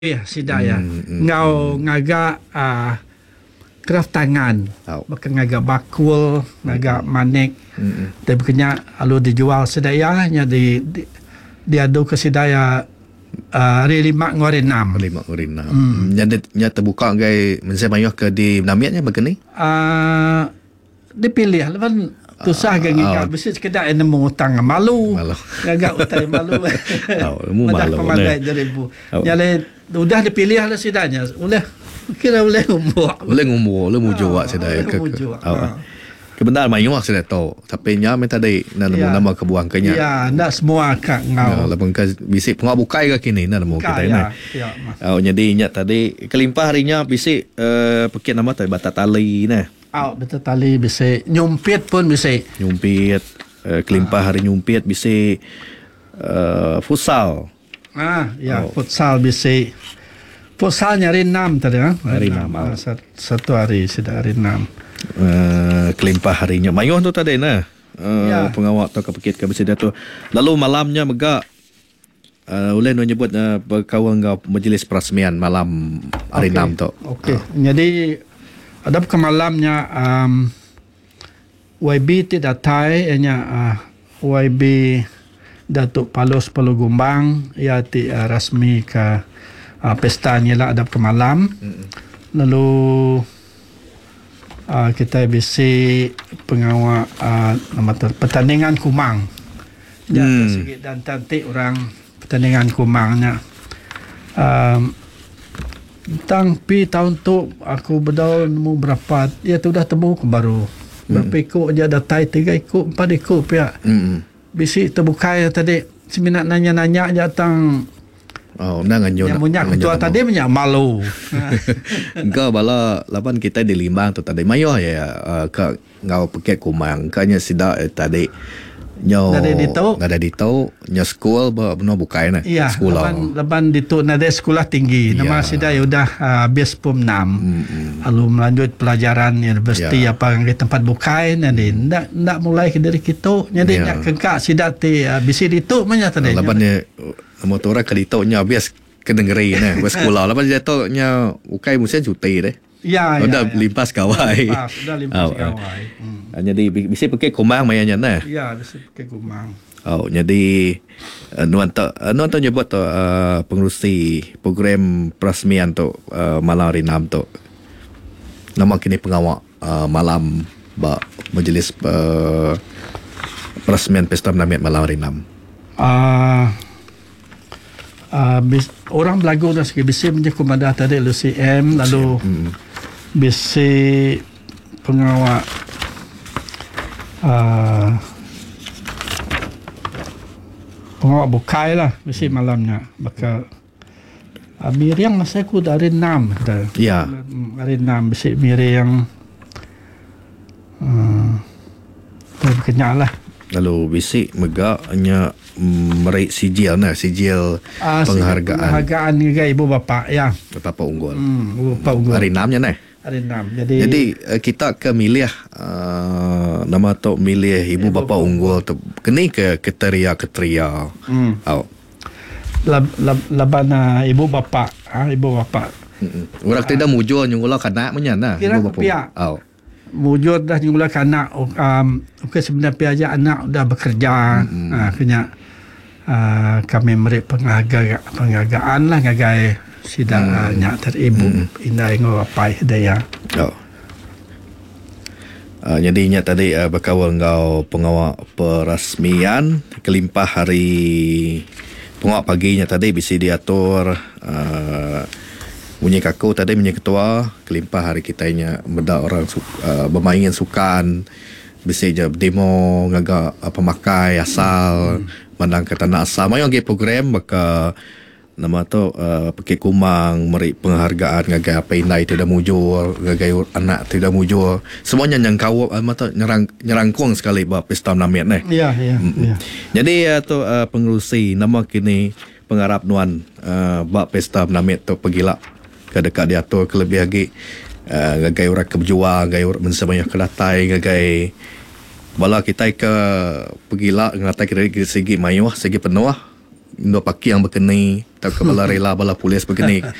Sidaya ngau ngaga craft tangan maka ngaga bakul ngaga manik tapi kenya alu dijual sedaya nya diadu ke Sidaya hari 5 ngorinam nya terbuka gai mensemayuh ke di namiatnya begini dipilih kan tusah geng ngak besi sekedar nemu utang malu ngagak utang malu malu pemagai 2000 nyale udah dipilih lah sidanya boleh kira boleh ngumur mu jawab sedaya kebenar mayuh sudah tahu tapi nya minta dai nama kebuang kenya ya ndak semua kak ngau labang ka bisik pengau bukai ke kini namo kita ini jadi nya tadi kelimpah harinya bisik pekit nama tadi batat tali nah betul tali bisa nyumpit pun bisa nyumpit kelimpah hari nyumpit bisa futsal futsal bisa futsalnya hari 6 tadi hari 6 satu hari sudah hari 6 kelimpah harinya mayuh tu tadi nah pengawak tu kepekit ke bisa tu lalu malamnya megak boleh nyebut berkawan ngau majlis perasmian malam hari 6 tu jadi ada ke malamnya YB tidak datai YB Datuk Palos Palugumbang ia rasmi ke pesta ni lah ada ke malam lalu kita bisi pengawal nama pertandingan kumang sikit dan cantik orang pertandingan kumangnya tahun tu aku berdaun nemu berapa tu dah temu aku baru berapa ikut je datai 3 ikut 4 ikut pihak bisi terbuka tadi seminat nanya-nanya je tang yang punya ketua tadi punya malu engkau bala lapan kita di Limbang tu tadi mayuh ya ke ngau peket kumang kanya sidak tadi nyo nada ditau nyo school benar bukai na sekolah laban ditu nada sekolah tinggi nama Sidaya udah base form 6 lalu melanjut pelajaran universiti apa yang di tempat bukai nanti ndak mulai ke dari kita jadi nak kengkak sidak ti bisi ditu manya tadi laban ni motor ke ditu nya bias ke negeri na sekolah laban dia tu nya bukai musim cuti deh udah limpas kawai jadi bisa pakai kumang mayanya nah bisa pakai kumang jadi nuan tu nyebut tu pengurusi program perasmian tu malam hari 6 tu nama kini pengawak malam majlis perasmian pesta menamiat malam hari 6 orang belagu dah sikit bisi punya komandan tadi LCM lalu bisi pengawak pengawak bukai lah bisi malamnya bakal Miriam masa aku dari 6 hari 6 bisi Miriam kenyak lah lalu bisi megaknya meraih sijil penghargaan juga ibu bapa bapa unggul bapa unggul hari 6 nya nah hari 6 jadi kita ke milih nama tu milih ibu bapa unggul tu kini ke keteria laban ibu bapa orang tidak mujur nyungula kanak menya nah ibu bapa mujur dah nyungula kanak sebenarnya piaja anak dah bekerja kena kami beri penghargaan lah ngagai sidang nyak teribu indai ngopai daya jadi nya tadi berkawal ngau pengawak perasmian kelimpah hari pengawak paginya tadi bisa diatur bunyi kaku tadi bunyi ketua kelimpah hari kitanya benda orang bermain sukan bisa je demo ngaga pemakai asal mandang ke tanah asal mayo ge program maka nama tu pakai kumang meri penghargaan ngagai apa indai tidak mujur ngagai anak tidak mujur semuanya yang kau mata nyerangkung sekali buat pesta namiat ni jadi tu pengurusi nama kini pengharap nuan buat pesta namiat tu pergilah ke dekat diatur ke lebih lagi ngagai orang keberjuang ngagai orang mensemayah kelatai ngagai bala kita ke pergilah ngatai dari segi mayuh segi penuh Indo paki yang berkenai tak ke bala rela bala polis berkenai